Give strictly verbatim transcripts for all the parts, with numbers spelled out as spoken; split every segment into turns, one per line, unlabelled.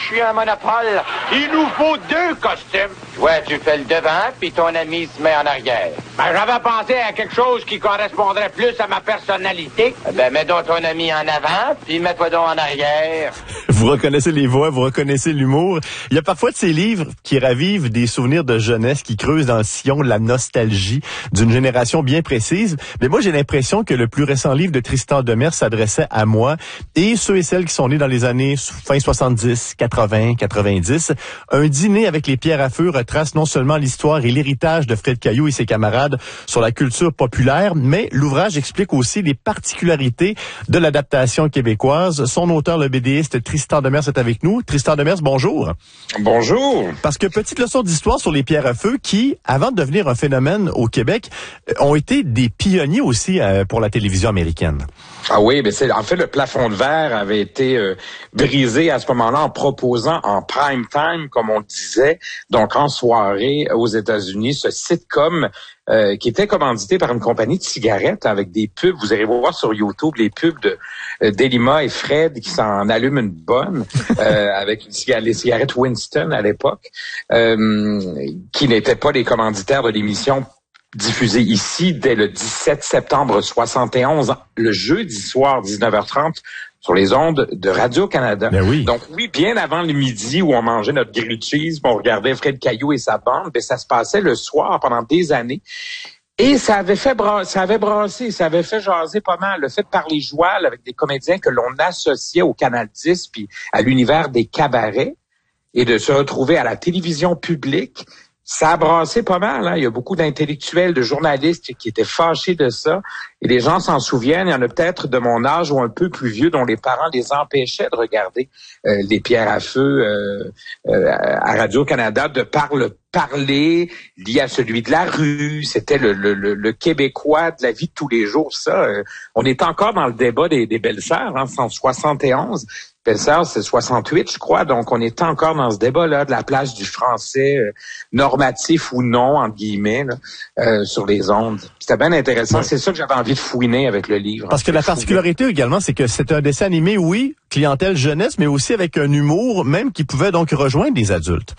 suis un monopole.
Il nous faut deux costumes.
Ouais, tu fais le devant, puis ton ami se met en arrière.
Ben, j'avais pensé à quelque chose qui correspondrait plus à ma personnalité.
Ben, mets donc ton ami en avant, puis mets-toi donc en arrière.
Vous reconnaissez les voix, vous reconnaissez l'humour. Il y a parfois de ces livres qui ravivent des souvenirs de jeunesse, qui creusent dans le sillon la nostalgie d'une génération bien précise. Mais moi, j'ai l'impression que le plus récent livre de Tristan Demers s'adressait à moi et ceux et celles qui sont nés dans les années fin soixante-dix, quatre-vingts, quatre-vingt-dix. Un dîner avec les pierres à feu retrace non seulement l'histoire et l'héritage de Fred Caillou et ses camarades sur la culture populaire, mais l'ouvrage explique aussi les particularités de l'adaptation québécoise. Son auteur, le BDiste Tristan Demers, est avec nous. Tristan Demers, bonjour.
Bonjour.
Parce que petite leçon d'histoire sur les pierres à feu qui, avant de devenir un phénomène au Québec, ont été des pionniers aussi euh, pour la télévision américaine.
Ah oui, mais c'est en fait le plafond de verre avait été euh, brisé à ce moment-là en proposant en prime time, comme on le disait, donc en soirée aux États-Unis, ce sitcom euh, qui était commandité par une compagnie de cigarettes avec des pubs. Vous allez voir sur YouTube les pubs de euh, d'Elima et Fred qui s'en allument une bonne euh, avec une cigarette, les cigarettes Winston à l'époque, euh, qui n'étaient pas les commanditaires de l'émission diffusé ici dès le dix-sept septembre soixante et onze, le jeudi soir, dix-neuf heures trente, sur les ondes de Radio-Canada.
Ben oui.
Donc oui, bien avant le midi où on mangeait notre grilled cheese, on regardait Fred Caillou et sa bande, ben ça se passait le soir pendant des années. Et ça avait fait bra- ça avait brassé, ça avait fait jaser pas mal. Le fait de parler joual avec des comédiens que l'on associait au Canal dix puis à l'univers des cabarets et de se retrouver à la télévision publique, ça a brassé pas mal. Hein? Il y a beaucoup d'intellectuels, de journalistes qui étaient fâchés de ça. Et les gens s'en souviennent. Il y en a peut-être de mon âge ou un peu plus vieux dont les parents les empêchaient de regarder euh, les pierres à feu euh, euh, à Radio-Canada de par le parler lié à celui de la rue. C'était le, le, le, le Québécois de la vie de tous les jours. Ça, euh, on est encore dans le débat des, des belles-sœurs, hein, en soixante et onze. Belle-sœur, c'est soixante-huit, je crois. Donc, on est encore dans ce débat-là de la place du français euh, normatif ou non, entre guillemets, là, euh, sur les ondes. C'était bien intéressant. Ouais. C'est ça que j'avais envie de fouiner avec le livre.
Parce que la particularité également, c'est que c'est un dessin animé, oui, clientèle jeunesse, mais aussi avec un humour même qui pouvait donc rejoindre des adultes.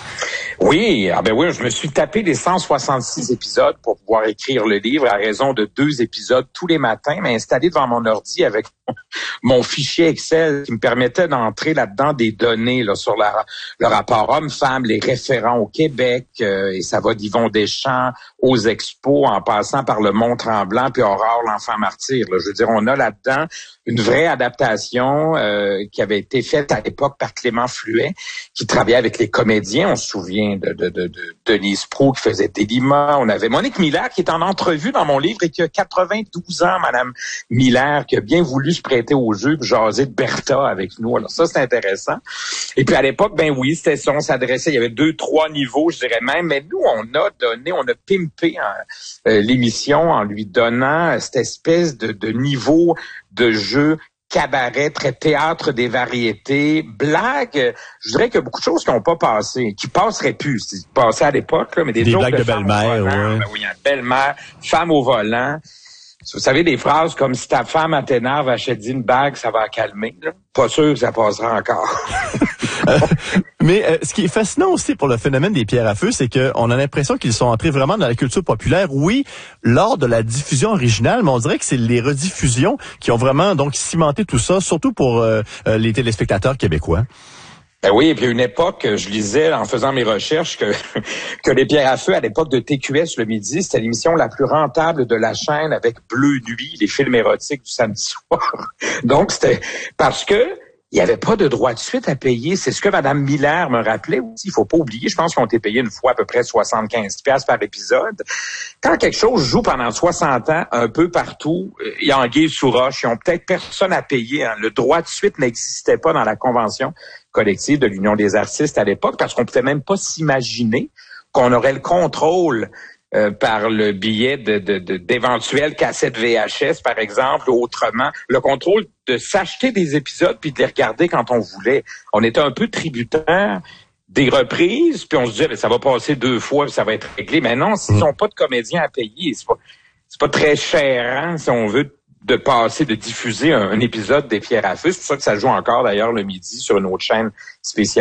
Oui, ah ben oui, je me suis tapé les cent soixante-six épisodes pour pouvoir écrire le livre à raison de deux épisodes tous les matins, mais installé devant mon ordi avec mon fichier Excel qui me permettait d'entrer là-dedans des données là, sur la, le rapport homme-femme, les référents au Québec, euh, et ça va d'Yvon Deschamps aux expos en passant par le Mont-Tremblant puis Aurore l'Enfant Martyr. Là. Je veux dire, on a là-dedans une vraie adaptation euh, qui avait été faite à l'époque par Clément Fluet, qui travaillait avec les comédiens. On se souvient de, de, de, de Denise Proulx qui faisait Délima. On avait Monique Miller qui est en entrevue dans mon livre et qui a quatre-vingt-douze ans, Madame Miller, qui a bien voulu se prêter au jeu pour jaser de Bertha avec nous. Alors ça, c'est intéressant. Et puis à l'époque, ben oui, c'était ça, on s'adressait, il y avait deux, trois niveaux, je dirais même, mais nous, on a donné, on a pimpé hein, euh, l'émission en lui donnant cette espèce de, de niveau de jeu cabaret, très théâtre des variétés, blagues. Je dirais qu'il y a beaucoup de choses qui n'ont pas passé, qui passeraient plus, qui passaient à l'époque, là, mais des,
des
jokes
blagues de,
de
belle-mère, ouais.
Ben oui, il y a belle-mère, femme au volant. Vous savez, des phrases comme « Si ta femme t'énerve, achète-y une bague, ça va la calmer. » Pas sûr que ça passera encore.
euh, mais euh, ce qui est fascinant aussi pour le phénomène des pierres à feu, c'est qu'on a l'impression qu'ils sont entrés vraiment dans la culture populaire. Oui, lors de la diffusion originale, mais on dirait que c'est les rediffusions qui ont vraiment donc cimenté tout ça, surtout pour euh, les téléspectateurs québécois.
Ben oui, et puis à une époque, je lisais en faisant mes recherches que que les pierres à feu à l'époque de T Q S le midi, c'était l'émission la plus rentable de la chaîne avec Bleu Nuit, les films érotiques du samedi soir. Donc c'était parce que il n'y avait pas de droit de suite à payer. C'est ce que Mme Miller me rappelait aussi. Il faut pas oublier, je pense qu'on été payé une fois à peu près soixante-quinze piastres par épisode. Quand quelque chose joue pendant soixante ans, un peu partout, il y a anguille sous roche. Ils ont peut-être personne à payer. Hein. Le droit de suite n'existait pas dans la convention collective de l'Union des artistes à l'époque parce qu'on pouvait même pas s'imaginer qu'on aurait le contrôle Euh, par le biais de, de, de, d'éventuelles cassettes V H S, par exemple, ou autrement, le contrôle de s'acheter des épisodes puis de les regarder quand on voulait. On était un peu tributaire des reprises, puis on se disait, ben, ça va passer deux fois, puis ça va être réglé. Mais non, s'ils n'ont pas de comédiens à payer, c'est pas, c'est pas très cher, hein, si on veut de passer, de diffuser un, un épisode des Pierres à feu. C'est pour ça que ça joue encore, d'ailleurs, le midi sur une autre chaîne spéciale.